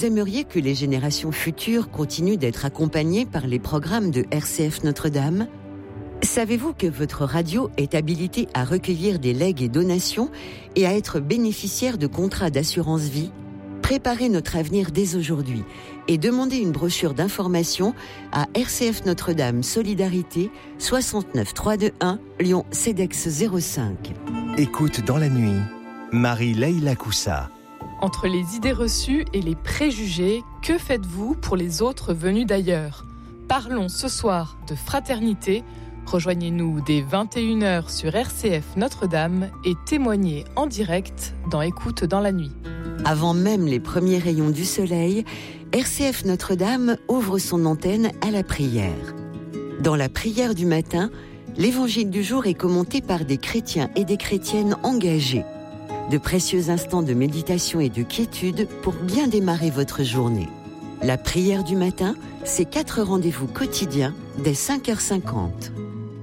Vous aimeriez que les générations futures continuent d'être accompagnées par les programmes de RCF Notre-Dame ? Savez-vous que votre radio est habilitée à recueillir des legs et donations et à être bénéficiaire de contrats d'assurance vie ? Préparez notre avenir dès aujourd'hui et demandez une brochure d'information à RCF Notre-Dame Solidarité 69 321 Lyon CEDEX 05. Écoute dans la nuit, Marie-Leila Coussa. Entre les idées reçues et les préjugés, que faites-vous pour les autres venus d'ailleurs ? Parlons ce soir de fraternité. Rejoignez-nous dès 21h sur RCF Notre-Dame et témoignez en direct dans Écoute dans la nuit. Avant même les premiers rayons du soleil, RCF Notre-Dame ouvre son antenne à la prière. Dans la prière du matin, l'évangile du jour est commenté par des chrétiens et des chrétiennes engagés. De précieux instants de méditation et de quiétude pour bien démarrer votre journée. La prière du matin, c'est 4 rendez-vous quotidiens dès 5h50.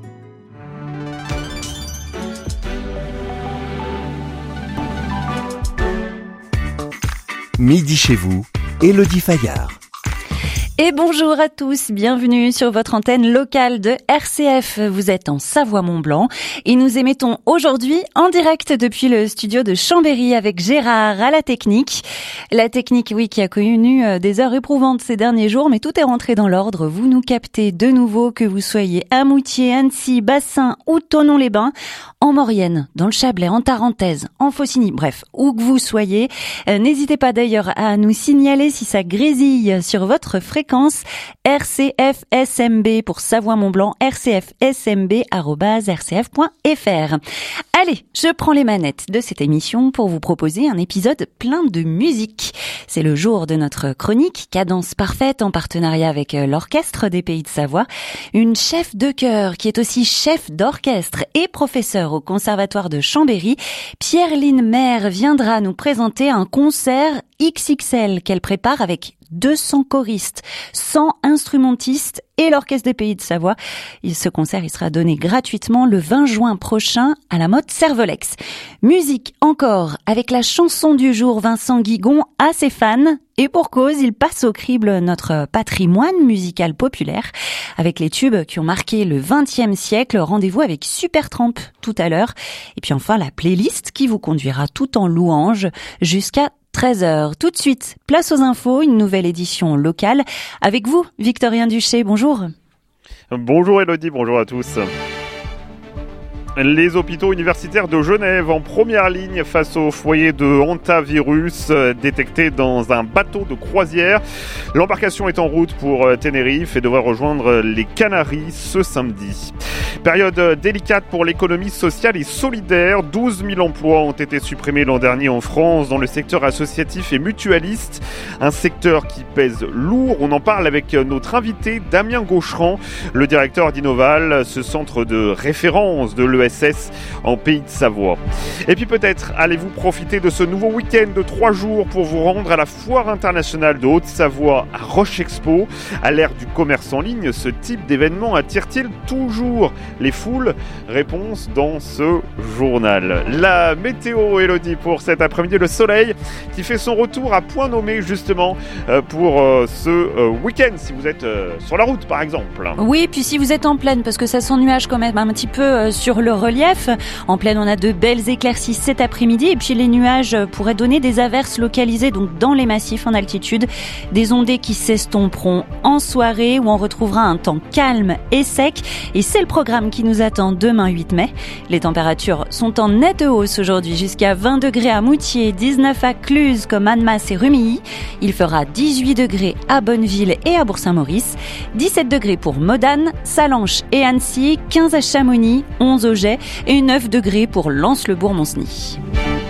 Midi chez vous, Élodie Fayard. Et bonjour à tous, bienvenue sur votre antenne locale de RCF. Vous êtes en Savoie-Mont-Blanc et nous émettons aujourd'hui en direct depuis le studio de Chambéry avec Gérard à la technique. La technique, oui, qui a connu des heures éprouvantes ces derniers jours, mais tout est rentré dans l'ordre. Vous nous captez de nouveau, que vous soyez à Moutier, Annecy, Bassin ou Thonon-les-Bains, en Maurienne, dans le Chablais, en Tarentaise, en Faucigny, bref, où que vous soyez. N'hésitez pas d'ailleurs à nous signaler si ça grésille sur votre fréquence. RCFSMB pour Savoie-Mont-Blanc, rcfsmb@rcf.fr. Allez, je prends les manettes de cette émission pour vous proposer un épisode plein de musique. C'est le jour de notre chronique Cadence Parfaite en partenariat avec l'Orchestre des Pays de Savoie. Une chef de chœur qui est aussi chef d'orchestre et professeur au Conservatoire de Chambéry, Pierre-Line Maire viendra nous présenter un concert XXL qu'elle prépare avec 200 choristes, 100 instrumentistes et l'Orchestre des Pays de Savoie. Ce concert, il sera donné gratuitement le 20 juin prochain à la Motte Servolex. Musique encore avec la chanson du jour, Vincent Guigon a ses fans. Et pour cause, il passe au crible notre patrimoine musical populaire avec les tubes qui ont marqué le XXe siècle. Rendez-vous avec Supertramp tout à l'heure. Et puis enfin, la playlist qui vous conduira tout en louange jusqu'à 13h. Tout de suite, place aux infos, une nouvelle édition locale. Avec vous, Victorien Duché, bonjour. Bonjour Élodie, bonjour à tous. Les hôpitaux universitaires de Genève en première ligne face au foyer de hantavirus détecté dans un bateau de croisière. L'embarcation est en route pour Tenerife et devrait rejoindre les Canaries ce samedi. Période délicate pour l'économie sociale et solidaire. 12 000 emplois ont été supprimés l'an dernier en France dans le secteur associatif et mutualiste. Un secteur qui pèse lourd. On en parle avec notre invité Damien Gaucheran, le directeur d'Innoval, ce centre de référence de l'ESS en Pays de Savoie. Et puis peut-être allez-vous profiter de ce nouveau week-end de 3 jours pour vous rendre à la Foire internationale de Haute-Savoie à Roche Expo. À l'ère du commerce en ligne, ce type d'événement attire-t-il toujours les foules? Réponse dans ce journal. La météo, Élodie, pour cet après-midi, le soleil qui fait son retour à point nommé justement pour ce week-end, si vous êtes sur la route par exemple. Oui, puis si vous êtes en plaine, parce que ça s'ennuage quand même un petit peu sur le relief. En plaine, on a de belles éclaircies cet après-midi et puis les nuages pourraient donner des averses localisées donc dans les massifs en altitude. Des ondées qui s'estomperont en soirée où on retrouvera un temps calme et sec. Et c'est le programme qui nous attend demain 8 mai. Les températures sont en nette hausse aujourd'hui jusqu'à 20 degrés à Moutier, 19 à Cluse comme Annemasse et Rumilly. Il fera 18 degrés à Bonneville et à Bourg-Saint-Maurice, 17 degrés pour Modane, Salanches et Annecy, 15 à Chamonix, 11 au Jet et 9 degrés pour Lens-le-Bourg-Monceny.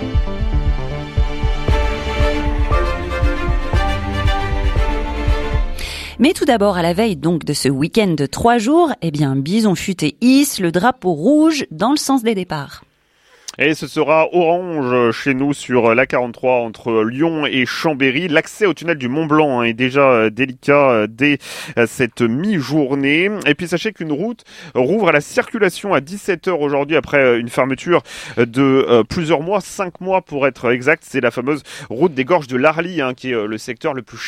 Mais tout d'abord, à la veille donc de ce week-end de 3 jours, Bison futé hisse le drapeau rouge dans le sens des départs. Et ce sera orange chez nous sur la 43 entre Lyon et Chambéry. L'accès au tunnel du Mont Blanc est déjà délicat dès cette mi-journée. Et puis sachez qu'une route rouvre à la circulation à 17h aujourd'hui après une fermeture de plusieurs mois, 5 mois pour être exact. C'est la fameuse route des Gorges de l'Arly qui est le secteur le plus